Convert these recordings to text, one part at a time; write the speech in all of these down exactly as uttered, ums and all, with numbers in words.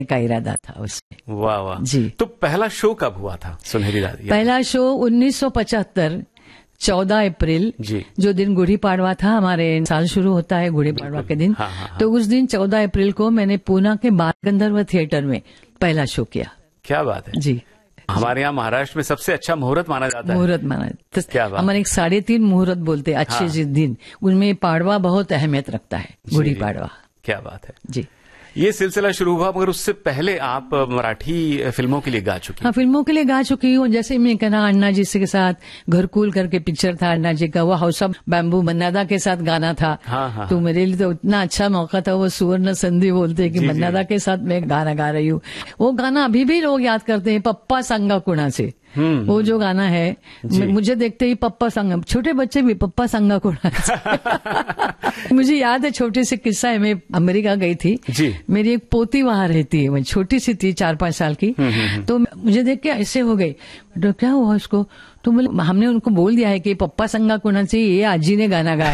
का इरादा था उसमें। वाह वाह जी। तो पहला शो कब हुआ था सुनहरी दादी? पहला शो उन्नीस सौ पचहत्तर चौदह अप्रैल, जी। जो दिन गुड़ी पाड़वा था, हमारे साल शुरू होता है गुड़ी पाड़वा के दिन। हाँ, हाँ, हाँ। तो उस दिन चौदह अप्रैल को मैंने पूना के बाल गंधर्व थिएटर में पहला शो किया। क्या बात है जी। हमारे यहाँ महाराष्ट्र में सबसे अच्छा मुहूर्त माना जाता है। मुहूर्त माना तो क्या बात। हमारे एक साढ़े तीन मुहूर्त बोलते हैं अच्छे हाँ। जिस दिन, उनमें पाड़वा बहुत अहमियत रखता है, गुड़ी पाड़वा। क्या बात है जी। ये सिलसिला शुरू हुआ, मगर उससे पहले आप मराठी फिल्मों के लिए गा चुकी। हाँ, फिल्मों के लिए गा चुकी हूँ। जैसे मैं कहना अन्ना जी के साथ घरकुल करके पिक्चर था अन्ना जी का, वो हाउस ऑफ बैम्बू मन्नादा के साथ गाना था। हाँ, हाँ, तो मेरे लिए तो इतना अच्छा मौका था, वो सुवर्ण संधि बोलते हैं कि मन्नादा के साथ मैं गाना गा रही हूँ। वो गाना अभी भी लोग याद करते हैं, पप्पा संगा कुणा से। वो जो गाना है, मुझे देखते ही पप्पा संगा, छोटे बच्चे भी पप्पा संगा कुणा। मुझे याद है छोटे से किस्सा है, मैं अमेरिका गई थी जी। मेरी एक पोती वहां रहती है, मैं छोटी सी थी, चार पांच साल की। तो मुझे देख के ऐसे हो गई, तो क्या हुआ उसको? तो हमने उनको बोल दिया है कि पप्पा संगा कुणा से ये आजी ने गाना गाया।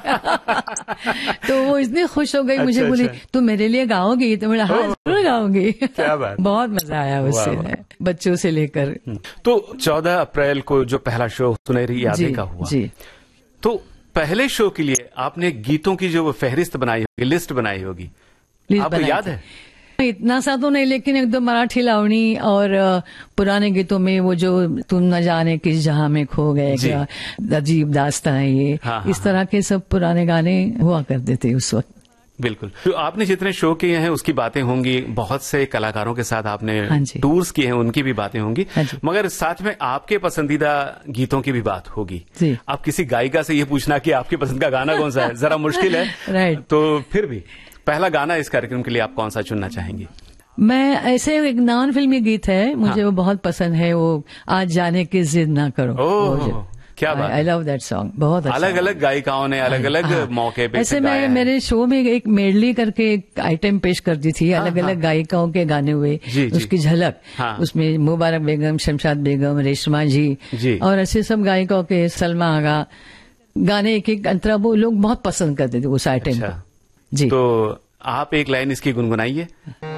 तो वो इतनी खुश हो गई, मुझे बोली तू मेरे लिए गाओगी? तो मेरा हाँ जरूर गाऊंगी। क्या बात। बहुत मजा आया उससे, बच्चों से लेकर। तो चौदह अप्रैल को जो पहला शो सुनहरी यादें का हुआ जी, तो पहले शो के लिए आपने गीतों की जो फहरिस्त बनाई होगी, लिस्ट बनाई होगी, आपको याद है? इतना सा तो नहीं, लेकिन एक दो मराठी लावणी और पुराने गीतों में वो जो तुम न जाने किस जहां में खो गए, क्या अजीब दास्तां है ये। हाँ, इस तरह के सब पुराने गाने हुआ करते थे उस वक्त। बिल्कुल। तो आपने जितने शो किए हैं उसकी बातें होंगी, बहुत से कलाकारों के साथ आपने हाँ टूर्स किए हैं, उनकी भी बातें होंगी, हाँ मगर साथ में आपके पसंदीदा गीतों की भी बात होगी। आप किसी गायिका से ये पूछना कि आपकी पसंद का गाना कौन सा है, जरा मुश्किल है। राइट। तो फिर भी पहला गाना इस कार्यक्रम के लिए आप कौन सा चुनना चाहेंगे? मैं ऐसे एक नॉन फिल्मी गीत है, मुझे हाँ। वो बहुत पसंद है, वो आज जाने की जिद ना करो। क्या बात। आई लव दैट सॉन्ग, बहुत अच्छा। अलग अलग गायिकाओं ने अलग अलग हाँ। मौके पे ऐसे मैं मेरे शो में एक मेडली करके एक आइटम पेश कर दी थी, अलग अलग गायिकाओं के गाने हुए, उसकी झलक। हाँ। उसमें मुबारक बेगम, शमशाद बेगम, रेशमा जी, जी और ऐसे सब गायिकाओं के, सलमा आगा गाने एक एक अंतरा, वो लोग बहुत पसंद करते थे उस आइटम को। जी। तो आप एक लाइन इसकी गुनगुनाइए।